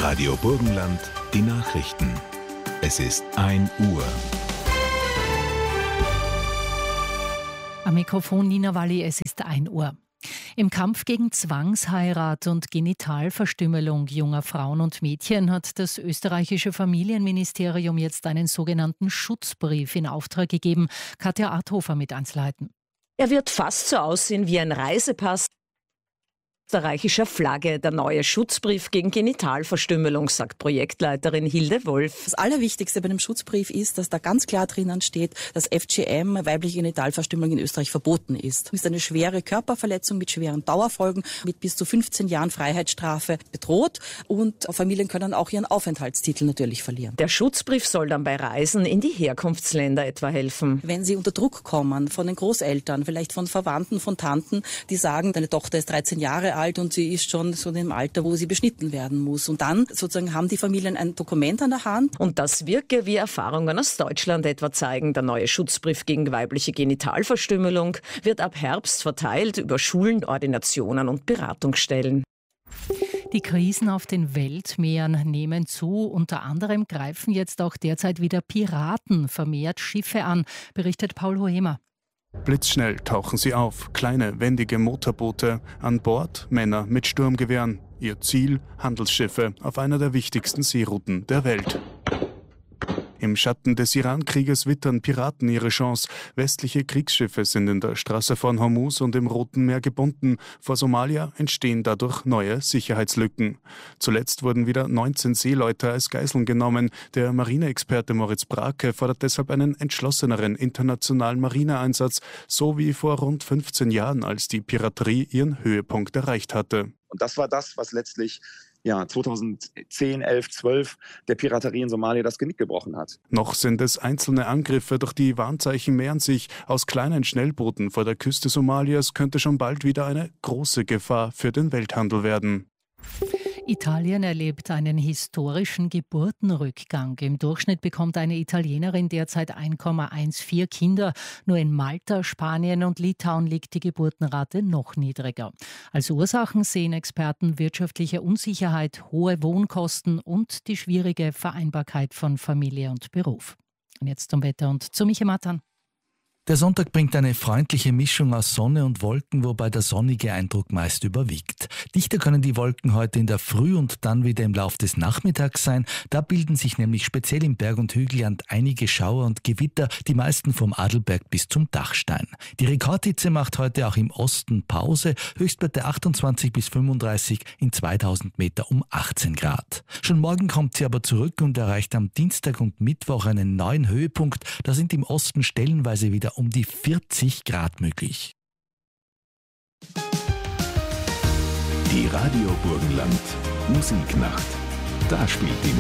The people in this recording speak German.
Radio Burgenland, die Nachrichten. Es ist 1 Uhr. Am Mikrofon Nina Walli, es ist 1 Uhr. Im Kampf gegen Zwangsheirat und Genitalverstümmelung junger Frauen und Mädchen hat das österreichische Familienministerium jetzt einen sogenannten Schutzbrief in Auftrag gegeben. Katja Arthofer mit Einzelheiten. Er wird fast so aussehen wie ein Reisepass österreichischer Flagge, der neue Schutzbrief gegen Genitalverstümmelung, sagt Projektleiterin Hilde Wolf. Das Allerwichtigste bei dem Schutzbrief ist, dass da ganz klar drinnen steht, dass FGM, weibliche Genitalverstümmelung in Österreich verboten ist. Es ist eine schwere Körperverletzung mit schweren Dauerfolgen, mit bis zu 15 Jahren Freiheitsstrafe bedroht, und Familien können auch ihren Aufenthaltstitel natürlich verlieren. Der Schutzbrief soll dann bei Reisen in die Herkunftsländer etwa helfen. Wenn sie unter Druck kommen von den Großeltern, vielleicht von Verwandten, von Tanten, die sagen, deine Tochter ist 13 Jahre alt und sie ist schon so in dem Alter, wo sie beschnitten werden muss. Und dann sozusagen haben die Familien ein Dokument an der Hand. Und das wirke, wie Erfahrungen aus Deutschland etwa zeigen. Der neue Schutzbrief gegen weibliche Genitalverstümmelung wird ab Herbst verteilt über Schulen, Ordinationen und Beratungsstellen. Die Krisen auf den Weltmeeren nehmen zu. Unter anderem greifen jetzt auch derzeit wieder Piraten vermehrt Schiffe an, berichtet Paul Hoemer. Blitzschnell tauchen sie auf, kleine, wendige Motorboote, an Bord Männer mit Sturmgewehren. Ihr Ziel Handelsschiffe auf einer der wichtigsten Seerouten der Welt. Im Schatten des Iran-Krieges wittern Piraten ihre Chance. Westliche Kriegsschiffe sind in der Straße von Hormuz und im Roten Meer gebunden. Vor Somalia entstehen dadurch neue Sicherheitslücken. Zuletzt wurden wieder 19 Seeleute als Geiseln genommen. Der Marineexperte Moritz Brake fordert deshalb einen entschlosseneren internationalen Marineeinsatz, so wie vor rund 15 Jahren, als die Piraterie ihren Höhepunkt erreicht hatte. Und das war das, was letztlich 2010, 11, 12 der Piraterie in Somalia das Genick gebrochen hat. Noch sind es einzelne Angriffe, doch die Warnzeichen mehren sich. Aus kleinen Schnellbooten vor der Küste Somalias könnte schon bald wieder eine große Gefahr für den Welthandel werden. Italien erlebt einen historischen Geburtenrückgang. Im Durchschnitt bekommt eine Italienerin derzeit 1,14 Kinder. Nur in Malta, Spanien und Litauen liegt die Geburtenrate noch niedriger. Als Ursachen sehen Experten wirtschaftliche Unsicherheit, hohe Wohnkosten und die schwierige Vereinbarkeit von Familie und Beruf. Und jetzt zum Wetter und zu Michi Matan. Der Sonntag bringt eine freundliche Mischung aus Sonne und Wolken, wobei der sonnige Eindruck meist überwiegt. Dichter können die Wolken heute in der Früh und dann wieder im Lauf des Nachmittags sein. Da bilden sich nämlich speziell im Berg- und Hügelland einige Schauer und Gewitter, die meisten vom Adelberg bis zum Dachstein. Die Rekordhitze macht heute auch im Osten Pause, Höchstwerte 28 bis 35, in 2000 Meter um 18 Grad. Schon morgen kommt sie aber zurück und erreicht am Dienstag und Mittwoch einen neuen Höhepunkt. Da sind im Osten stellenweise wieder um die 40 Grad möglich. Die Radio Burgenland Musiknacht. Da spielt die